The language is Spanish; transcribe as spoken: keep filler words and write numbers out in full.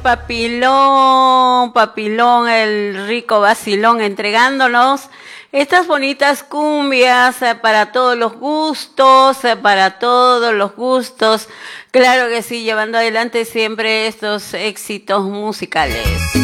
Papilón, Papilón, el rico vacilón, entregándonos estas bonitas cumbias eh, para todos los gustos, eh, para todos los gustos. Claro que sí, llevando adelante siempre estos éxitos musicales.